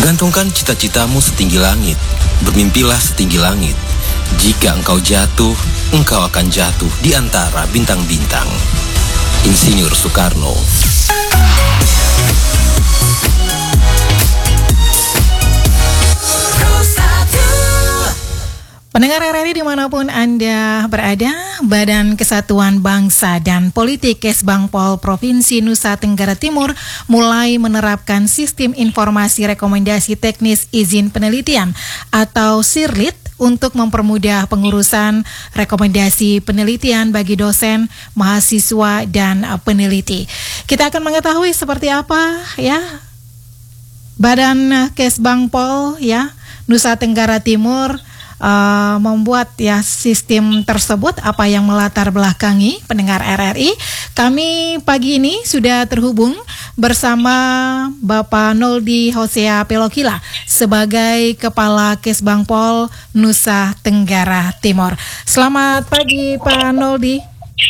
Gantungkan cita-citamu setinggi langit, bermimpilah setinggi langit. Jika engkau jatuh, engkau akan jatuh di antara bintang-bintang. Insinyur Soekarno. Pendengar RRI dimanapun Anda berada, Badan Kesatuan Bangsa dan Politik Kesbangpol Provinsi Nusa Tenggara Timur mulai menerapkan Sistem Informasi Rekomendasi Teknis Izin Penelitian atau SIRLIT untuk mempermudah pengurusan rekomendasi penelitian bagi dosen, mahasiswa, dan peneliti. Kita akan mengetahui seperti apa ya Badan Kesbangpol ya Nusa Tenggara Timur membuat ya sistem tersebut, apa yang melatar belakangi pendengar RRI. Kami pagi ini sudah terhubung bersama Bapak Noldi Hosea Pelokila sebagai Kepala Kesbangpol Nusa Tenggara Timur. Selamat pagi Pak Noldi.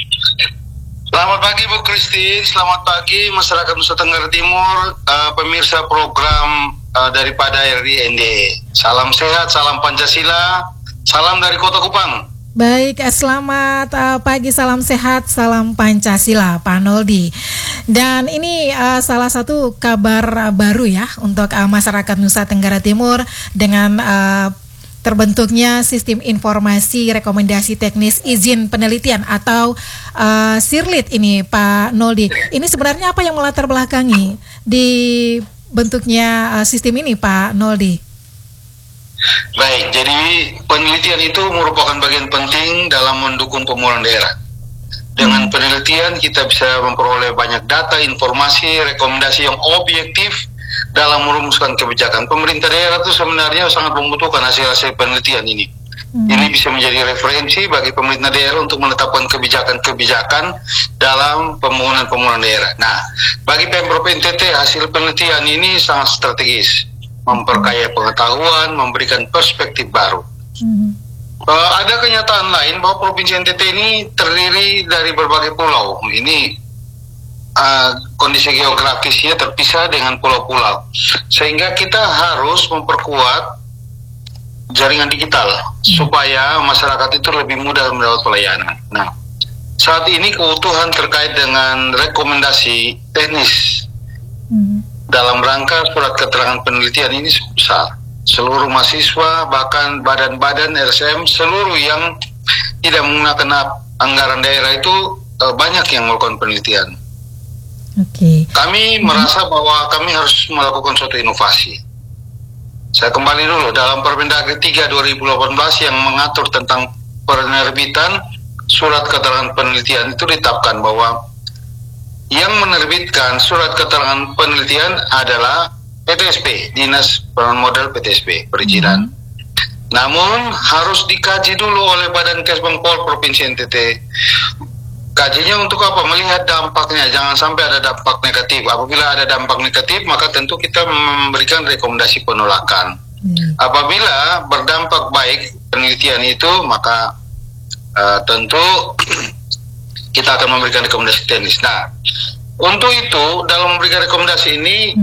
Selamat pagi Bu Christine, selamat pagi masyarakat Nusa Tenggara Timur, pemirsa program daripada RRI-ND. Salam sehat, salam Pancasila, salam dari Kota Kupang. Baik, selamat pagi, salam sehat, salam Pancasila, Pak Noldi. Dan ini salah satu kabar baru ya untuk masyarakat Nusa Tenggara Timur dengan terbentuknya Sistem Informasi Rekomendasi Teknis Izin Penelitian atau SIRLIT ini, Pak Noldi. Ini sebenarnya apa yang melatar belakangi dibentuknya sistem ini, Pak Noldi? Baik, jadi penelitian itu merupakan bagian penting dalam mendukung pembangunan daerah. Dengan penelitian kita bisa memperoleh banyak data, informasi, rekomendasi yang objektif dalam merumuskan kebijakan. Pemerintah daerah itu sebenarnya sangat membutuhkan hasil-hasil penelitian ini. Ini bisa menjadi referensi bagi pemerintah daerah untuk menetapkan kebijakan-kebijakan dalam pembangunan daerah. Nah, bagi Pemprov NTT hasil penelitian ini sangat strategis, memperkaya pengetahuan, memberikan perspektif baru. Ada kenyataan lain bahwa Provinsi NTT ini terdiri dari berbagai pulau. Ini kondisi geografisnya terpisah dengan pulau-pulau, sehingga kita harus memperkuat jaringan digital supaya masyarakat itu lebih mudah mendapat pelayanan. Nah, saat ini kebutuhan terkait dengan rekomendasi teknis dalam rangka surat keterangan penelitian ini besar. Seluruh mahasiswa, bahkan badan-badan RSM, seluruh yang tidak menggunakan anggaran daerah itu banyak yang melakukan penelitian. Kami merasa bahwa kami harus melakukan suatu inovasi. Saya kembali dulu dalam Permendagri 3 2018 yang mengatur tentang penerbitan surat keterangan penelitian itu ditetapkan bahwa yang menerbitkan surat keterangan penelitian adalah PTSP, Dinas Penanaman Modal PTSP, perizinan. Namun harus dikaji dulu oleh Badan Kesbangpol Provinsi NTT. Kajinya untuk apa? Melihat dampaknya, jangan sampai ada dampak negatif. Apabila ada dampak negatif, maka tentu kita memberikan rekomendasi penolakan. Apabila berdampak baik penelitian itu, maka tentu kita akan memberikan rekomendasi teknis. Nah, untuk itu dalam memberikan rekomendasi ini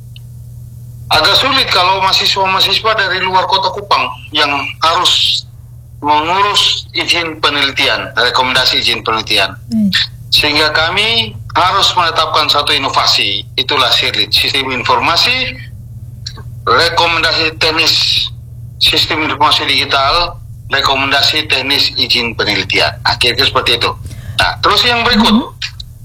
agak sulit kalau mahasiswa-mahasiswa dari luar Kota Kupang yang harus mengurus izin penelitian, rekomendasi izin penelitian. Sehingga kami harus menetapkan satu inovasi, itulah SIRLIT, Sistem Informasi Rekomendasi Teknis, Sistem Informasi Digital, Rekomendasi Teknis Izin Penelitian. Akhirnya seperti itu. Nah, terus yang berikut,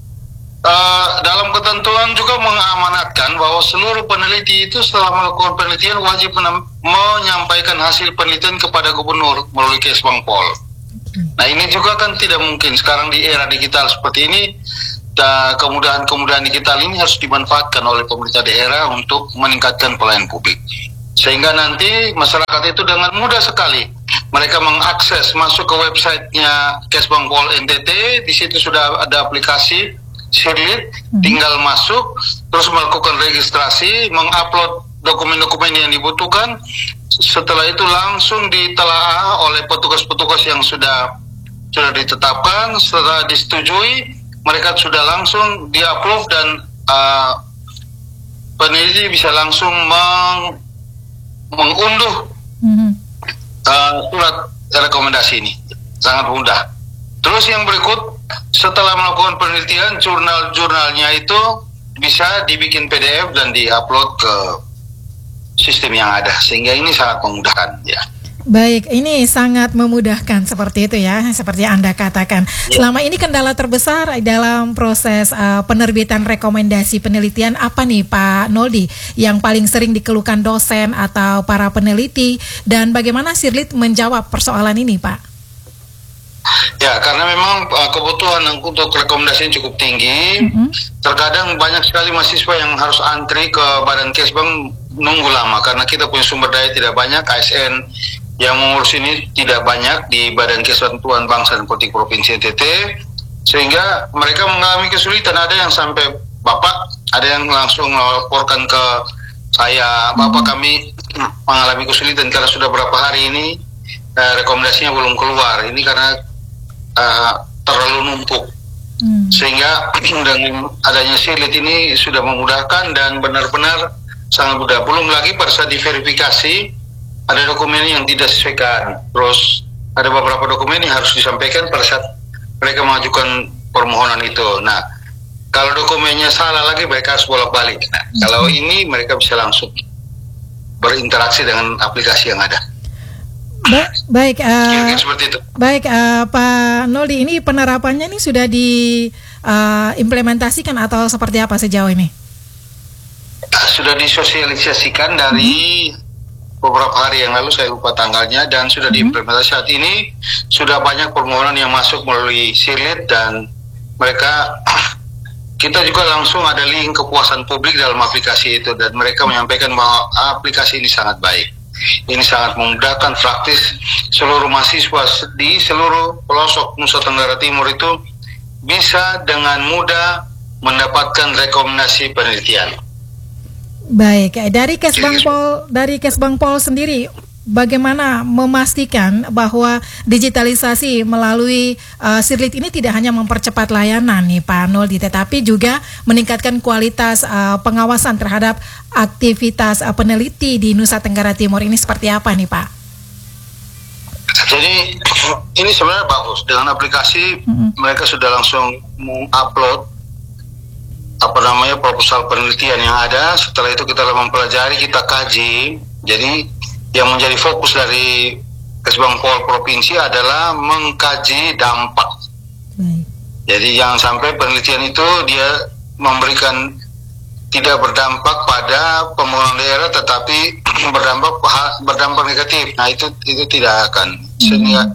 dalam ketentuan juga mengamanatkan bahwa seluruh peneliti itu setelah melakukan penelitian wajib menyampaikan hasil penelitian kepada gubernur melalui Kesbangpol. Nah, ini juga kan tidak mungkin sekarang di era digital seperti ini. Kemudahan-kemudahan digital ini harus dimanfaatkan oleh pemerintah daerah untuk meningkatkan pelayanan publik. Sehingga nanti masyarakat itu dengan mudah sekali mereka mengakses masuk ke websitenya Kesbangpol NTT, di situ sudah ada aplikasi SIRLIT, tinggal masuk, terus melakukan registrasi, mengupload dokumen-dokumen yang dibutuhkan. Setelah itu langsung ditelaah oleh petugas-petugas yang sudah ditetapkan. Setelah disetujui, mereka sudah langsung di-approve dan peneliti bisa langsung mengunduh surat rekomendasi ini. Sangat mudah. Terus yang berikut, setelah melakukan penelitian, jurnal-jurnalnya itu bisa dibikin PDF dan diupload ke sistem yang ada, sehingga ini sangat memudahkan ya. Baik, ini sangat memudahkan seperti itu ya, seperti Anda katakan. Selama ini kendala terbesar dalam proses penerbitan rekomendasi penelitian apa nih Pak Noldi yang paling sering dikeluhkan dosen atau para peneliti, dan bagaimana Sirlit menjawab persoalan ini Pak? Ya, karena memang kebutuhan untuk rekomendasi cukup tinggi. Terkadang banyak sekali mahasiswa yang harus antri ke Badan Kesbang, nunggu lama karena kita punya sumber daya tidak banyak. ASN yang mengurus ini tidak banyak di Badan Kesatuan Bangsa dan Politik Provinsi NTT, sehingga mereka mengalami kesulitan. Ada yang sampai Bapak, ada yang langsung melaporkan ke saya, Bapak kami mengalami kesulitan karena sudah berapa hari ini rekomendasinya belum keluar. Ini karena terlalu numpuk, sehingga dengan adanya Sirlit ini sudah memudahkan dan benar-benar sangat mudah. Belum lagi pada saat diverifikasi ada dokumen yang tidak disesuaikan, terus ada beberapa dokumen yang harus disampaikan pada saat mereka mengajukan permohonan itu. Nah, kalau dokumennya salah lagi mereka harus bolak-balik. Nah, kalau ini mereka bisa langsung berinteraksi dengan aplikasi yang ada. Baik, seperti itu. Baik, Pak Noldi, ini penerapannya ini sudah diimplementasikan atau seperti apa sejauh ini? Sudah disosialisasikan dari beberapa hari yang lalu, saya lupa tanggalnya, dan sudah diimplementasi. Saat ini sudah banyak permohonan yang masuk melalui Sirlit, dan kita juga langsung ada link kepuasan publik dalam aplikasi itu, dan mereka menyampaikan bahwa aplikasi ini sangat baik. Ini sangat memudahkan, praktis. Seluruh mahasiswa di seluruh pelosok Nusa Tenggara Timur itu bisa dengan mudah mendapatkan rekomendasi penelitian. Baik, dari Kesbangpol sendiri, bagaimana memastikan bahwa digitalisasi melalui Sirlit ini tidak hanya mempercepat layanan nih Pak Noldi, tetapi juga meningkatkan kualitas pengawasan terhadap aktivitas peneliti di Nusa Tenggara Timur ini seperti apa nih Pak? Jadi ini sebenarnya bagus, dengan aplikasi mereka sudah langsung mengupload proposal penelitian yang ada. Setelah itu kita mempelajari, kita kaji. Jadi yang menjadi fokus dari Kesbangpol Provinsi adalah mengkaji dampak. Jadi jangan sampai penelitian itu dia memberikan tidak berdampak pada pembangunan daerah, tetapi berdampak negatif. Nah itu tidak akan. Sehingga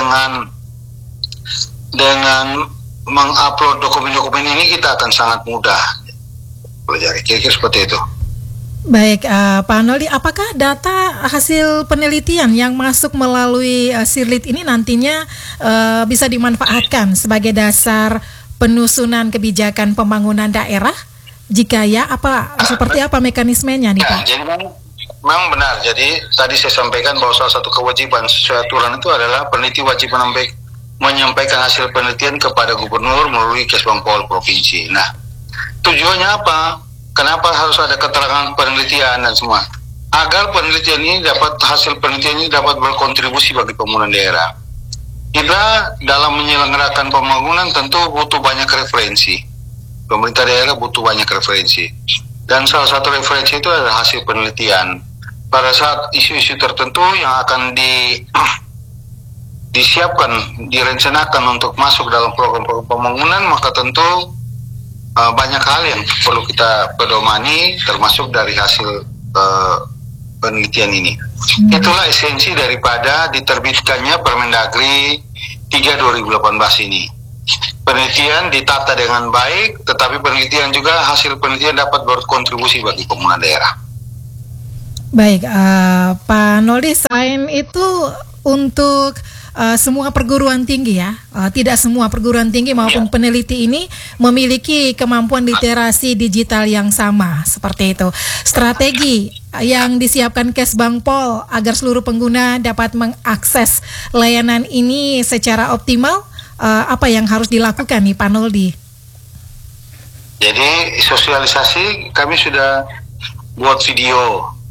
dengan mengupload dokumen-dokumen ini kita akan sangat mudah pelajari. Kira-kira seperti itu. Baik, Pak Noldi, apakah data hasil penelitian yang masuk melalui Sirlit ini nantinya bisa dimanfaatkan sebagai dasar penyusunan kebijakan pembangunan daerah? Jika ya, seperti apa mekanismenya nih Pak? Jadi memang benar. Jadi tadi saya sampaikan bahwa salah satu kewajiban sesuai aturan itu adalah peneliti wajib menyampaikan hasil penelitian kepada gubernur melalui Kesbangpol Provinsi. Nah, tujuannya apa? Kenapa harus ada keterangan penelitian dan semua? Agar penelitian ini hasil penelitian ini dapat berkontribusi bagi pembangunan daerah. Kita dalam menyelenggarakan pembangunan tentu butuh banyak referensi. Pemerintah daerah butuh banyak referensi. Dan salah satu referensi itu adalah hasil penelitian. Pada saat isu-isu tertentu yang akan disiapkan, direncanakan untuk masuk dalam program-program pembangunan, maka tentu banyak hal yang perlu kita pedomani, termasuk dari hasil penelitian ini. Itulah esensi daripada diterbitkannya Permendagri 3 2018 ini. Penelitian ditata dengan baik, tetapi penelitian juga hasil penelitian dapat berkontribusi bagi pembangunan daerah. Baik, Pak Noldi, selain itu untuk semua perguruan tinggi ya, tidak semua perguruan tinggi maupun peneliti ini memiliki kemampuan literasi digital yang sama, seperti itu. Strategi yang disiapkan Kesbangpol agar seluruh pengguna dapat mengakses layanan ini secara optimal, apa yang harus dilakukan nih Pak Noldi? Jadi sosialisasi kami sudah buat video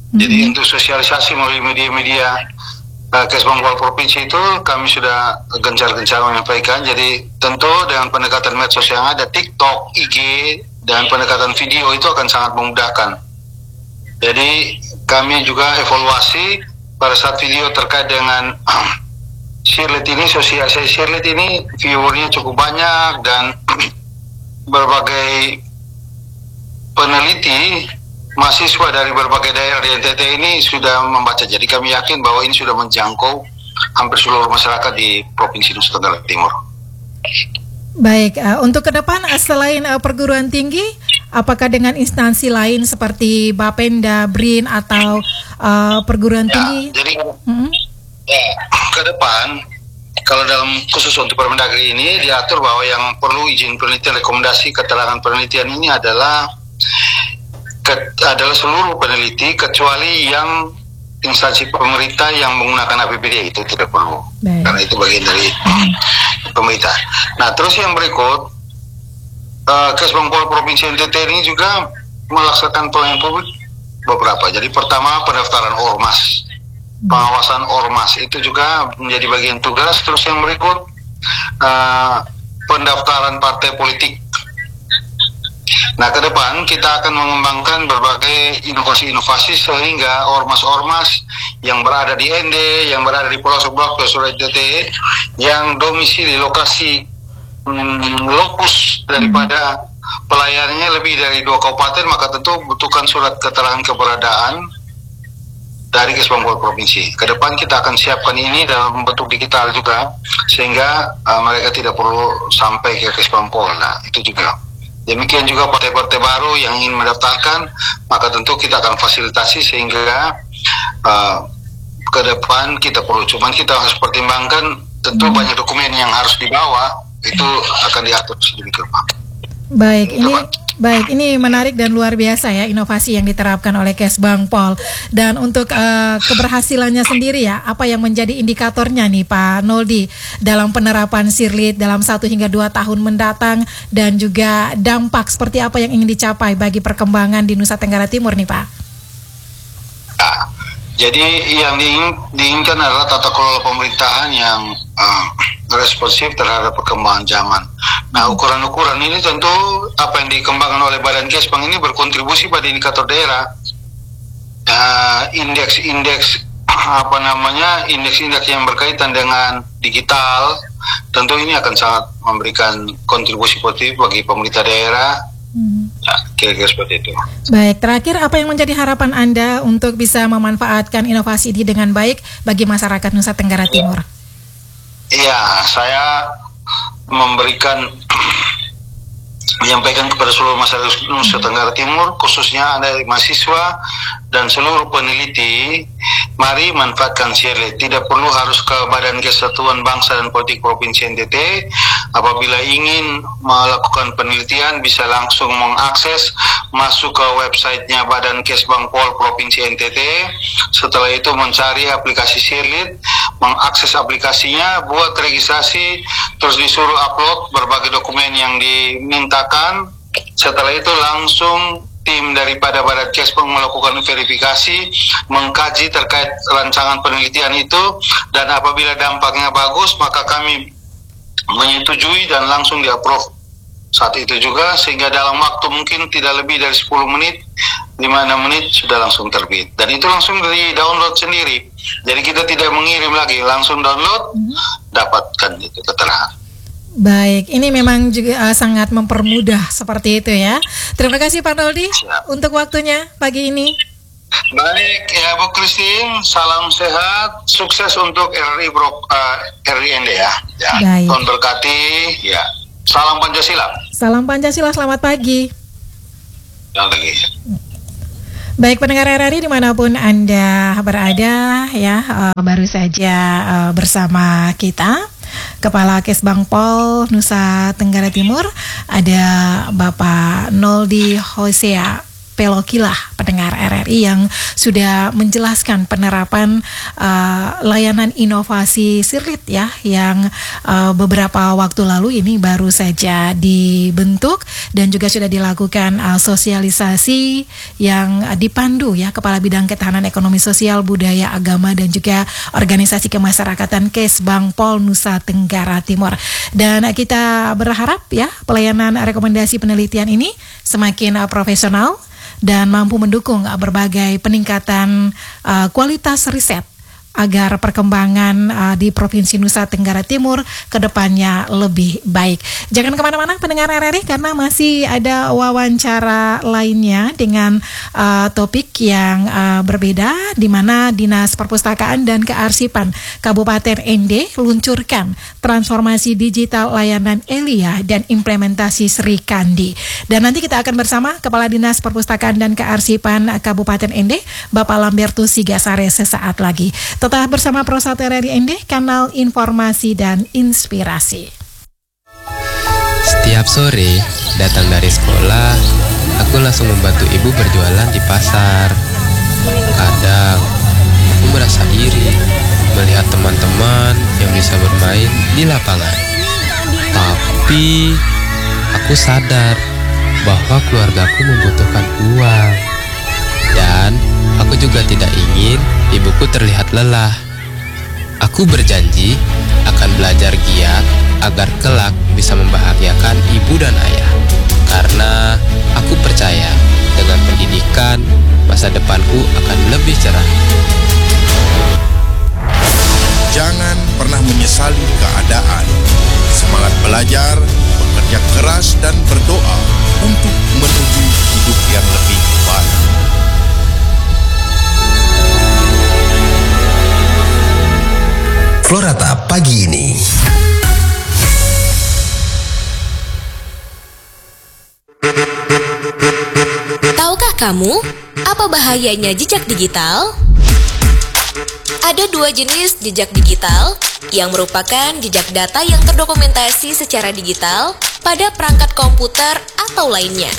Jadi untuk sosialisasi melalui media-media Kesbang Pol Provinsi itu kami sudah gencar-gencar menyampaikan. Jadi tentu dengan pendekatan medsos yang ada, TikTok, IG, dan pendekatan video itu akan sangat memudahkan. Jadi kami juga evaluasi pada saat video terkait dengan Shirley ini, sosialisasi Shirley ini viewernya cukup banyak dan berbagai peneliti mahasiswa dari berbagai daerah di NTT ini sudah membaca. Jadi kami yakin bahwa ini sudah menjangkau hampir seluruh masyarakat di Provinsi Nusa Tenggara Timur. Baik, untuk ke depan selain perguruan tinggi, apakah dengan instansi lain seperti Bapenda, BRIN atau perguruan tinggi? Jadi ke depan, kalau dalam khusus untuk Permendagri ini diatur bahwa yang perlu izin penelitian, rekomendasi keterangan penelitian ini adalah seluruh peneliti kecuali yang instansi pemerintah yang menggunakan APBD, itu tidak perlu. Karena itu bagian dari pemerintah. Nah, terus yang berikut, Kesbang Pol Provinsi NTT ini juga melaksanakan pelayanan publik beberapa. Jadi pertama, pendaftaran ormas, pengawasan ormas itu juga menjadi bagian tugas. Terus yang berikut, pendaftaran partai politik. Nah, ke depan kita akan mengembangkan berbagai inovasi-inovasi sehingga ormas-ormas yang berada di ND, yang berada di pelosok-pelosok seluruh NTT, yang domisili lokasi lokus daripada pelayanannya lebih dari 2 kabupaten, maka tentu butuhkan surat keterangan keberadaan dari Kesbang Pol Provinsi. Ke depan kita akan siapkan ini dalam bentuk digital juga, sehingga mereka tidak perlu sampai ke Kesbang Pol. Nah, itu juga. Demikian juga partai-partai baru yang ingin mendaftarkan, maka tentu kita akan fasilitasi sehingga ke depan kita perlu. Cuman kita harus pertimbangkan tentu banyak dokumen yang harus dibawa, itu akan diatur sedemikian rupa. Baik, ini menarik dan luar biasa ya inovasi yang diterapkan oleh Kesbang Pol. Dan untuk keberhasilannya sendiri ya, apa yang menjadi indikatornya nih Pak Noldi dalam penerapan Shirley dalam 1 hingga 2 tahun mendatang, dan juga dampak seperti apa yang ingin dicapai bagi perkembangan di Nusa Tenggara Timur nih Pak? Jadi yang diinginkan adalah tata kelola pemerintahan yang responsif terhadap perkembangan zaman. Nah, ukuran-ukuran ini tentu apa yang dikembangkan oleh Badan Kesbang ini berkontribusi pada indikator daerah. Indeks yang berkaitan dengan digital, tentu ini akan sangat memberikan kontribusi positif bagi pemerintah daerah. Nah, kira-kira seperti itu. Baik, terakhir apa yang menjadi harapan Anda untuk bisa memanfaatkan inovasi ini dengan baik bagi masyarakat Nusa Tenggara Timur? Iya, saya menyampaikan kepada seluruh masyarakat Nusa Tenggara Timur, khususnya Anda mahasiswa dan seluruh peneliti, mari manfaatkan Shirley. Tidak perlu harus ke Badan Kesatuan Bangsa dan Politik Provinsi NTT. Apabila ingin melakukan penelitian, bisa langsung mengakses, masuk ke websitenya Badan Kesbang Pol Provinsi NTT. Setelah itu mencari aplikasi Shirley, mengakses aplikasinya, buat registrasi, terus disuruh upload berbagai dokumen yang dimintakan. Setelah itu langsung tim daripada Badan Kesbang melakukan verifikasi, mengkaji terkait rancangan penelitian itu, dan apabila dampaknya bagus, maka kami menyetujui dan langsung di-approve saat itu juga, sehingga dalam waktu mungkin tidak lebih dari 10 menit, 5-6 menit sudah langsung terbit. Dan itu langsung di-download sendiri. Jadi kita tidak mengirim lagi, langsung download, dapatkan itu keterangan. Baik, ini memang juga sangat mempermudah seperti itu ya. Terima kasih Pak Noldi untuk waktunya pagi ini. Baik ya Bu Christine, salam sehat, sukses untuk RIND ya. Tuhan berkati ya. Salam Pancasila. Salam Pancasila, selamat pagi. Selamat pagi. Baik pendengar RRI dimanapun Anda berada ya, baru saja bersama kita Kepala Kesbang Pol Nusa Tenggara Timur, ada Bapak Noldi Hosea Pelokilah. pendengar RRI yang sudah menjelaskan penerapan layanan inovasi Sirlit ya, yang beberapa waktu lalu ini baru saja dibentuk dan juga sudah dilakukan sosialisasi yang dipandu ya Kepala Bidang Ketahanan Ekonomi Sosial, Budaya, Agama dan juga Organisasi Kemasyarakatan Kesbangpol Nusa Tenggara Timur. Dan kita berharap ya pelayanan rekomendasi penelitian ini semakin profesional dan mampu mendukung berbagai peningkatan kualitas riset agar perkembangan di Provinsi Nusa Tenggara Timur ke depannya lebih baik. Jangan kemana-mana pendengar RRI karena masih ada wawancara lainnya dengan topik yang berbeda di mana Dinas Perpustakaan dan Kearsipan Kabupaten ND luncurkan transformasi digital layanan Elia dan implementasi Sri Kandi. Dan nanti kita akan bersama Kepala Dinas Perpustakaan dan Kearsipan Kabupaten ND, Bapak Lambertus Sigasare sesaat lagi. Tetap bersama Pro1 RRI ND, kanal informasi dan inspirasi. Setiap sore datang dari sekolah, aku langsung membantu ibu berjualan di pasar. Kadang aku merasa iri melihat teman-teman yang bisa bermain di lapangan. Tapi aku sadar bahwa keluargaku membutuhkan uang. Dan aku juga tidak ingin ibuku terlihat lelah. Aku berjanji akan belajar giat agar kelak bisa membahagiakan ibu dan ayah. Karena aku percaya dengan pendidikan, masa depanku akan lebih cerah. Jangan pernah menyesali keadaan. Semangat belajar, bekerja keras dan berdoa untuk menuju hidup yang lebih baik. Florata pagi ini. Tahukah kamu apa bahayanya jejak digital? Ada dua jenis jejak digital yang merupakan jejak data yang terdokumentasi secara digital pada perangkat komputer atau lainnya.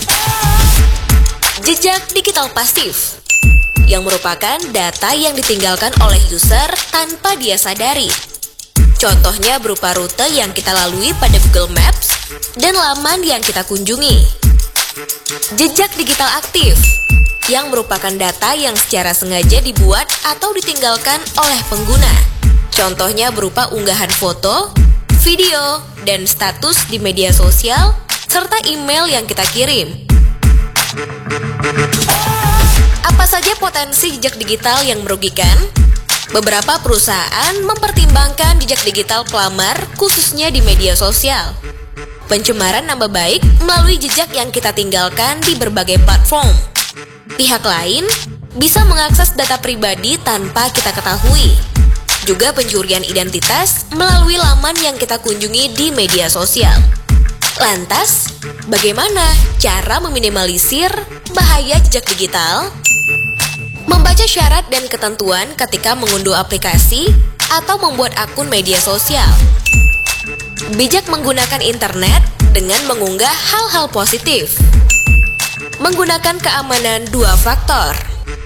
Jejak digital pasif yang merupakan data yang ditinggalkan oleh user tanpa dia sadari. Contohnya berupa rute yang kita lalui pada Google Maps dan laman yang kita kunjungi. Jejak digital aktif yang merupakan data yang secara sengaja dibuat atau ditinggalkan oleh pengguna. Contohnya berupa unggahan foto, video, dan status di media sosial, serta email yang kita kirim. Apa saja potensi jejak digital yang merugikan? Beberapa perusahaan mempertimbangkan jejak digital pelamar khususnya di media sosial. Pencemaran nama baik melalui jejak yang kita tinggalkan di berbagai platform. Pihak lain bisa mengakses data pribadi tanpa kita ketahui. Juga pencurian identitas melalui laman yang kita kunjungi di media sosial. Lantas, bagaimana cara meminimalisir bahaya jejak digital? Membaca syarat dan ketentuan ketika mengunduh aplikasi atau membuat akun media sosial. Bijak menggunakan internet dengan mengunggah hal-hal positif. Menggunakan keamanan 2 faktor.